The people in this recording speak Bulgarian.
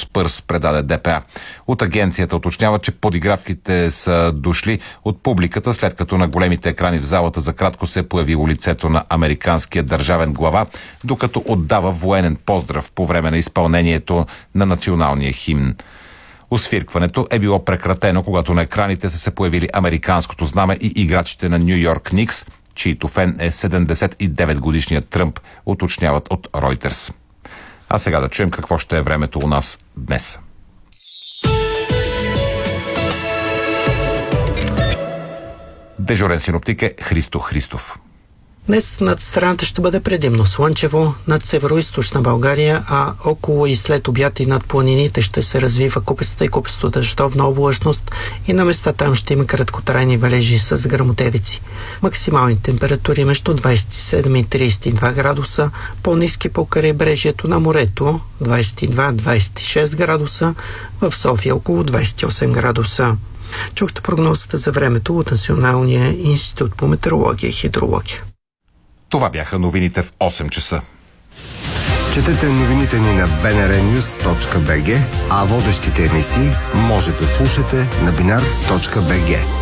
Спърс, предаде ДПА. От агенцията уточнява, че подигравките са дошли от публиката, след като на големите екрани в залата за кратко се е появило лицето на американския държавен глава, докато отдава военен поздрав по време на изпълнението на националния химн. Освиркването е било прекратено, когато на екраните са се появили американското знаме и играчите на Ню Йорк Никс, чието фен е 79-годишният Тръмп, уточняват от Reuters. А сега да чуем какво ще е времето у нас днес. Дежурен синоптик е Христо Христов. Днес над страната ще бъде предимно слънчево, над североизточна България, а около и след обяд и над планините ще се развива купеста и купесто дъждовна облачност и на места там ще има краткотрайни валежи с гръмотевици. Максимални температури между 27 и 32 градуса, по-ниски по крайбрежието на морето 22-26 градуса, в София около 28 градуса. Чухте прогнозата за времето от Националния институт по метеорология и хидрология. Това бяха новините в 8 часа. Четете новините ни на bnrnews.bg, а водещите емисии може да слушате на binar.bg.